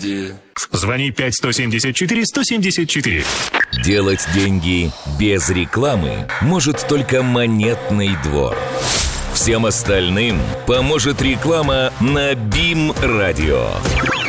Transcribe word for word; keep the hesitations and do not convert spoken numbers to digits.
Звони пять сто семьдесят четыре сто семьдесят четыре. Делать деньги без рекламы может только Монетный двор. Всем остальным поможет реклама на БИМ Радио.